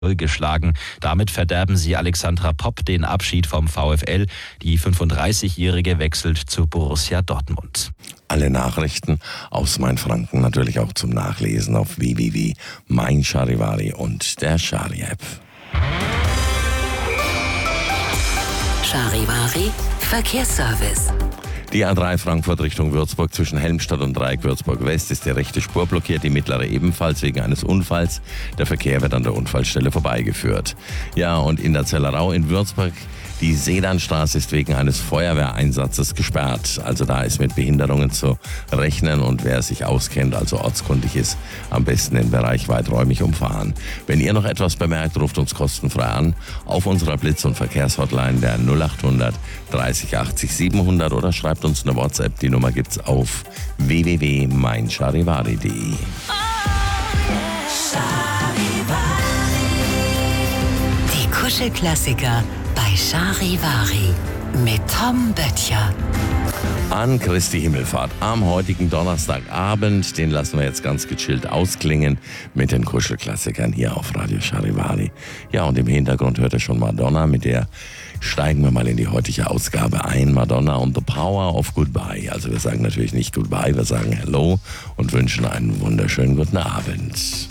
geschlagen. Damit verderben sie Alexandra Popp den Abschied vom VfL. Die 35-Jährige wechselt zu Borussia Dortmund. Alle Nachrichten aus Mainfranken natürlich auch zum Nachlesen auf www.meincharivari und der Chari-App. Charivari Verkehrsservice. Die A3 Frankfurt Richtung Würzburg zwischen Helmstadt und Dreieck Würzburg West ist die rechte Spur blockiert, die mittlere ebenfalls wegen eines Unfalls. Der Verkehr wird an der Unfallstelle vorbeigeführt. Ja, und in der Zellerau in Würzburg, die Sedanstraße ist wegen eines Feuerwehreinsatzes gesperrt. Also da ist mit Behinderungen zu rechnen und wer sich auskennt, also ortskundig ist, am besten den Bereich weiträumig umfahren. Wenn ihr noch etwas bemerkt, ruft uns kostenfrei an auf unserer Blitz- und Verkehrshotline der 0800 30 80 700 oder schreibt uns eine WhatsApp. Die Nummer gibt's auf www.meincharivari.de. Die Kuschelklassiker bei Charivari mit Tom Böttcher. An Christi Himmelfahrt am heutigen Donnerstagabend, den lassen wir jetzt ganz gechillt ausklingen mit den Kuschelklassikern hier auf Radio Charivari. Ja, und im Hintergrund hört ihr schon Madonna, mit der steigen wir mal in die heutige Ausgabe ein. Madonna und the Power of Goodbye. Also wir sagen natürlich nicht Goodbye, wir sagen Hello und wünschen einen wunderschönen guten Abend.